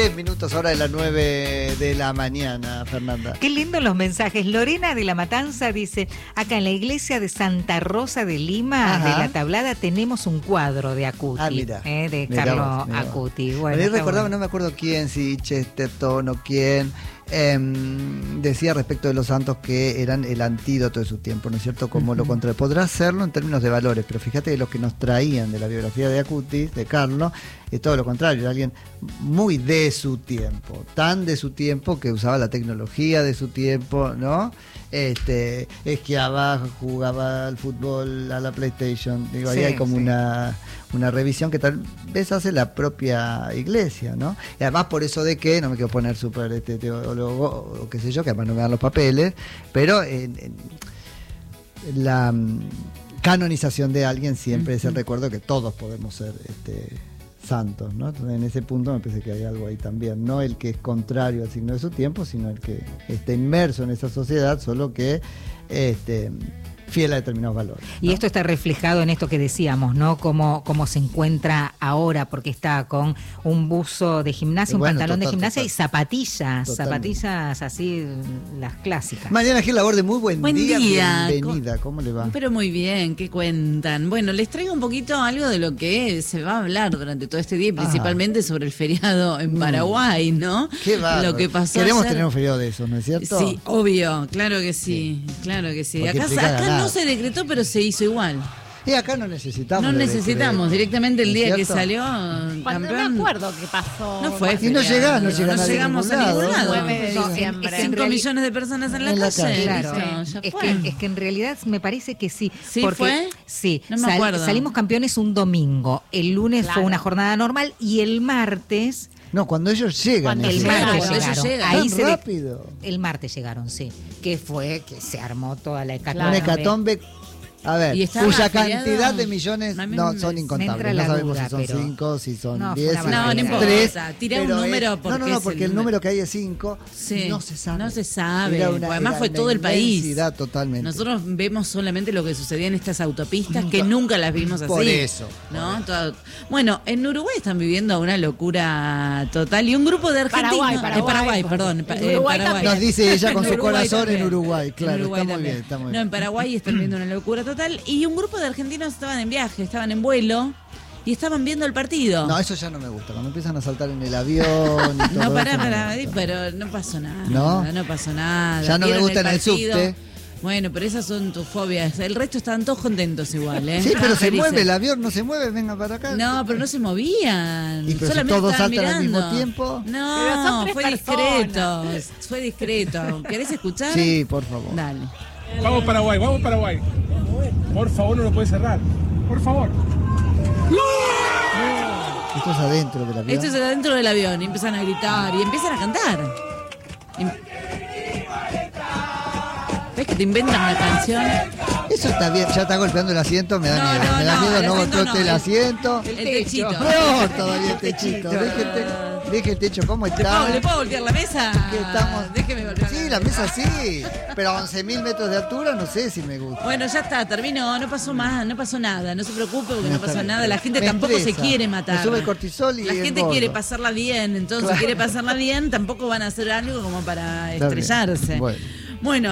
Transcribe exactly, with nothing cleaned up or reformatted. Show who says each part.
Speaker 1: diez minutos hora de las nueve de la mañana, Fernanda.
Speaker 2: Qué lindos los mensajes. Lorena de La Matanza dice, acá en la iglesia de Santa Rosa de Lima, Ajá. de La Tablada, tenemos un cuadro de Acuti. Ah, mira. Eh, de mirá Carlos vos, Acuti. Bueno,
Speaker 1: me recordaba, bueno. no me acuerdo quién, si Chesterton o quién, eh, decía respecto de los santos que eran el antídoto de su tiempo, ¿no es cierto? Como uh-huh. lo contrario. Podrá hacerlo en términos de valores, pero fíjate que los que nos traían de la biografía de Acuti, de Carlos, es todo lo contrario, era alguien muy de su tiempo, tan de su tiempo que usaba la tecnología de su tiempo, ¿no? Este, esquiaba, jugaba al fútbol, a la PlayStation, digo, sí, ahí hay como sí. una, una revisión que tal vez hace la propia iglesia, ¿no? Y además por eso de que, no me quiero poner súper este, teólogo o qué sé yo, que además no me dan los papeles, pero en, en la canonización de alguien siempre uh-huh. es el recuerdo que todos podemos ser este, santos, ¿no? Entonces, en ese punto me parece que hay algo ahí también, no el que es contrario al signo de su tiempo, sino el que está inmerso en esa sociedad, solo que este, fiel a determinados valores, ¿no?
Speaker 2: Y esto está reflejado en esto que decíamos, ¿no? Cómo, cómo se encuentra ahora, porque está con un buzo de gimnasia, un bueno, pantalón total, de gimnasia total. y zapatillas, Totalmente. zapatillas así, las clásicas.
Speaker 1: Mariana Gil Laborde, muy buen,
Speaker 3: buen día,
Speaker 1: día. Bienvenida, ¿cómo le va?
Speaker 3: Pero muy bien, ¿qué cuentan? Bueno, les traigo un poquito algo de lo que se va a hablar durante todo este día, principalmente Ajá. sobre el feriado en Paraguay, ¿no?
Speaker 1: Qué bárbaro.
Speaker 3: Lo que pasó
Speaker 1: Queremos
Speaker 3: ayer...
Speaker 1: tener un feriado de esos, ¿no es cierto?
Speaker 3: Sí, obvio, claro que sí, sí. claro que sí. Porque acá, acá no se decretó, pero se hizo igual.
Speaker 1: Y acá no necesitamos.
Speaker 3: No necesitamos, directamente el día que salió
Speaker 4: Cuando
Speaker 3: campeón.
Speaker 4: No me acuerdo qué pasó.
Speaker 3: No fue.
Speaker 1: Y no llegás, no,
Speaker 3: no, no llegamos a ningún lado.
Speaker 4: nueve de diciembre.
Speaker 3: cinco millones de personas en la, en la calle. calle.
Speaker 2: Claro.
Speaker 3: Sí.
Speaker 2: Es, que, es que en realidad me parece que sí.
Speaker 3: ¿Sí
Speaker 2: porque,
Speaker 3: fue?
Speaker 2: Sí.
Speaker 3: No me acuerdo.
Speaker 2: Sal, salimos campeones un domingo. El lunes claro. fue una jornada normal y el martes...
Speaker 1: No, cuando ellos llegan.
Speaker 2: Cuando el martes
Speaker 3: cuando
Speaker 2: llegaron.
Speaker 3: Ellos llegan.
Speaker 2: Ahí
Speaker 1: Tan
Speaker 2: se
Speaker 1: rápido.
Speaker 2: De, el martes llegaron, sí. Que fue que se armó toda la hecatombe.
Speaker 1: Una hecatombe. A ver, cuya cantidad de millones no son incontables. No sabemos duda, si son pero... cinco, si son diez, no, si
Speaker 3: no,
Speaker 1: son
Speaker 3: no importa.
Speaker 1: tres.
Speaker 3: Tira un número
Speaker 1: es,
Speaker 3: porque
Speaker 1: No, no, no, porque el número, número que hay es cinco.
Speaker 3: Sí,
Speaker 1: no se sabe.
Speaker 3: No se sabe.
Speaker 1: Una,
Speaker 3: además fue todo el país.
Speaker 1: Totalmente.
Speaker 3: Nosotros vemos solamente lo que sucedía en estas autopistas que nunca las vimos así.
Speaker 1: Por eso.
Speaker 3: ¿no?
Speaker 1: Por
Speaker 3: Todo... Bueno, en Uruguay están viviendo una locura total y un grupo de argentinos.
Speaker 4: Paraguay, Paraguay,
Speaker 3: eh, Paraguay perdón.
Speaker 4: Eh, Uruguay
Speaker 3: Paraguay.
Speaker 1: Nos dice ella con su corazón
Speaker 3: también.
Speaker 1: en Uruguay. Claro,
Speaker 3: en Uruguay
Speaker 1: está, muy
Speaker 3: también.
Speaker 1: bien, está muy bien.
Speaker 3: No, en Paraguay están viviendo una locura total y un grupo de argentinos estaban en viaje, estaban en vuelo y estaban viendo el partido.
Speaker 1: No, eso ya no me gusta, cuando empiezan a saltar en el avión y todo
Speaker 3: No, pará,
Speaker 1: eso,
Speaker 3: pará,
Speaker 1: no
Speaker 3: pero no pasó nada.
Speaker 1: ¿No?
Speaker 3: No pasó nada.
Speaker 1: Ya no me gusta
Speaker 3: el
Speaker 1: en el subte.
Speaker 3: Bueno, pero esas son tus fobias. El resto estaban todos contentos igual, ¿eh?
Speaker 1: Sí, pero se
Speaker 3: felices.
Speaker 1: mueve, el avión no se mueve, venga para acá.
Speaker 3: No, pero no se movían.
Speaker 1: ¿Y pero
Speaker 3: solamente
Speaker 1: si todos
Speaker 3: estaban
Speaker 1: saltan
Speaker 3: mirando.
Speaker 1: al mismo tiempo?
Speaker 3: No, fue discreto. Fue discreto. ¿Querés escuchar?
Speaker 1: Sí, por favor.
Speaker 3: Dale.
Speaker 5: Vamos Paraguay, vamos Paraguay. Por favor, no lo puedes cerrar. Por favor.
Speaker 1: Esto es adentro del avión.
Speaker 3: Esto es adentro del avión. Y empiezan a gritar y empiezan a cantar. Y... ¿Ves que te inventan una canción?
Speaker 1: Eso está bien, ya está golpeando el asiento, me da
Speaker 3: no,
Speaker 1: miedo.
Speaker 3: No,
Speaker 1: me da
Speaker 3: no,
Speaker 1: miedo,
Speaker 3: el
Speaker 1: no
Speaker 3: asiento
Speaker 1: golpeó
Speaker 3: no,
Speaker 1: el asiento.
Speaker 3: El, el techito.
Speaker 1: No, todavía el techito. Deje el, te, deje el techo, ¿cómo está?
Speaker 3: ¿Le puedo, ¿Le puedo voltear la mesa?
Speaker 1: ¿Qué estamos?
Speaker 3: Déjeme voltear.
Speaker 1: Sí, la mesa sí, pero a once mil metros de altura no sé si me gusta.
Speaker 3: Bueno, ya está, terminó, no pasó más, no pasó nada, no se preocupe porque no, no pasó nada, la gente
Speaker 1: me
Speaker 3: tampoco
Speaker 1: estresa.
Speaker 3: se quiere matar.
Speaker 1: Me sube el cortisol y
Speaker 3: la
Speaker 1: el
Speaker 3: gente
Speaker 1: gordo.
Speaker 3: quiere pasarla bien, entonces
Speaker 1: claro.
Speaker 3: quiere pasarla bien, tampoco van a hacer algo como para estrellarse.
Speaker 1: Bueno.
Speaker 3: Bueno.